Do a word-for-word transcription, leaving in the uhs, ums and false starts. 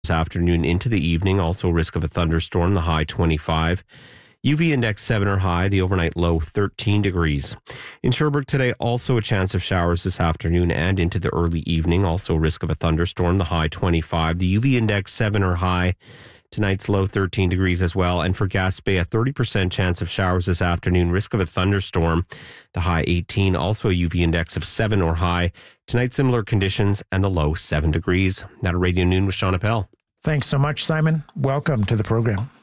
this afternoon into the evening. Also risk of a thunderstorm, the high twenty-five. U V index seven or high, the overnight low thirteen degrees. In Sherbrooke today, also a chance of showers this afternoon and into the early evening. Also risk of a thunderstorm, the high twenty-five. The U V index seven or high. Tonight's low thirteen degrees as well. And for Gaspé, a thirty percent chance of showers this afternoon. Risk of a thunderstorm, the high eighteen. Also a U V index of seven or high. Tonight, similar conditions and the low seven degrees. Now to Radio Noon with Sean Appel. Thanks so much, Simon. Welcome to the program.